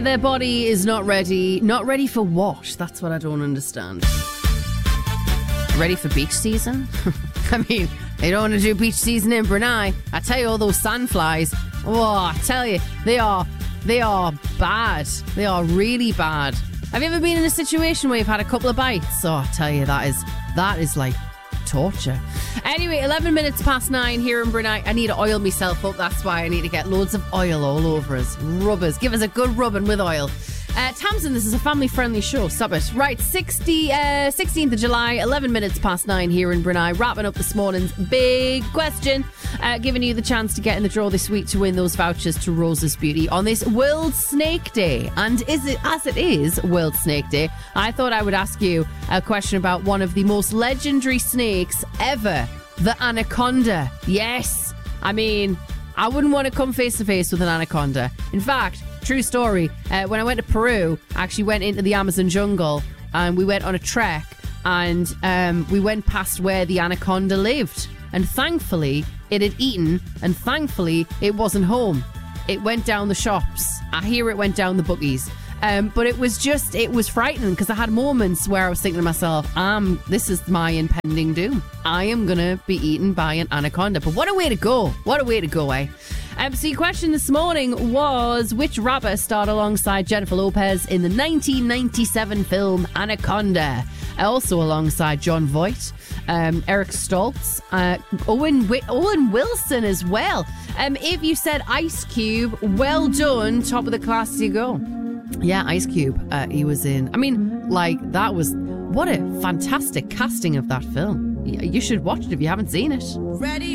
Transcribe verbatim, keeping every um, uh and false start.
Their body is not ready. Not ready for what? That's what I don't understand. Ready for beach season? I mean, they don't want to do beach season in Brunei. I tell you, all those sandflies. Oh, I tell you, they are, they are bad. They are really bad. Have you ever been in a situation where you've had a couple of bites? Oh, I tell you, that is, that is like torture. Anyway, eleven minutes past nine here in Brunei. I need to oil myself up. That's why I need to get loads of oil all over us. Rubbers. Give us a good rubbing with oil. Uh, Tamsin, this is a family-friendly show. Stop it. Right, sixty, uh, sixteenth of July, eleven minutes past nine here in Brunei. Wrapping up this morning's big question. Uh, giving you the chance to get in the draw this week to win those vouchers to Rose's Beauty on this World Snake Day. And is it as it is World Snake Day, I thought I would ask you a question about one of the most legendary snakes ever, the anaconda. Yes, I mean, I wouldn't want to come face to face with an anaconda. In fact, true story, uh, when I went to Peru, I actually went into the Amazon jungle and we went on a trek, and um, we went past where the anaconda lived. And thankfully, it had eaten, and thankfully, it wasn't home. It went down the shops. I hear it went down the buggies. Um, but it was just, it was frightening because I had moments where I was thinking to myself, um, this is my impending doom. I am going to be eaten by an anaconda. But what a way to go. What a way to go, eh? Um, so your question this morning was, which rapper starred alongside Jennifer Lopez in the nineteen ninety-seven film Anaconda? Also alongside John Voight, um, Eric Stoltz, uh, Owen Wi- Owen Wilson as well. Um, if you said Ice Cube, well done. Top of the class you go. Yeah, Ice Cube. Uh, he was in. I mean, like, that was. What a fantastic casting of that film. You should watch it if you haven't seen it. Ready?